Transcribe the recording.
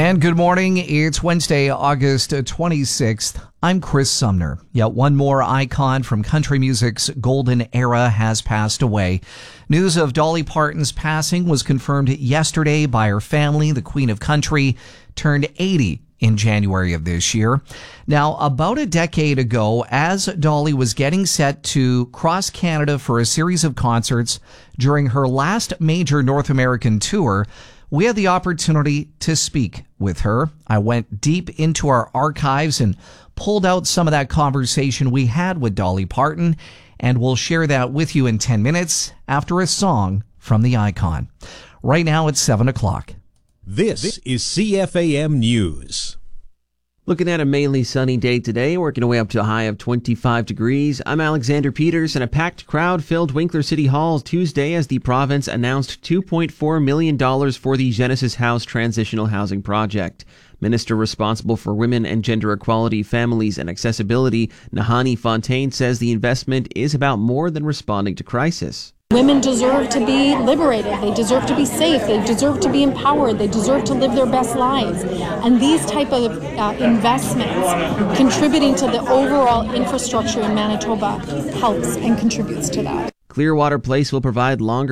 And good morning. It's Wednesday, August 26th. I'm Chris Sumner. Yet one more icon from country music's golden era has passed away. News of Dolly Parton's passing was confirmed yesterday by her family. The Queen of Country turned 80 in January of this year. Now, about a decade ago, as Dolly was getting set to cross Canada for a series of concerts during her last major North American tour, we had the opportunity to speak with her. I went deep into our archives and pulled out some of that conversation we had with Dolly Parton, and we'll share that with you in 10 minutes after a song from the icon. Right now it's 7 o'clock. This is CFAM News. Looking at a mainly sunny day today, working our way up to a high of 25 degrees. I'm Alexander Peters, and a packed crowd filled Winkler City Hall Tuesday as the province announced $2.4 million for the Genesis House Transitional Housing Project. Minister responsible for women and gender equality, families, and accessibility, Nahanni Fontaine, says the investment is about more than responding to crisis. Women deserve to be liberated. They deserve to be safe. They deserve to be empowered. They deserve to live their best lives. And these type of investments contributing to the overall infrastructure in Manitoba helps and contributes to that. Clearwater Place will provide longer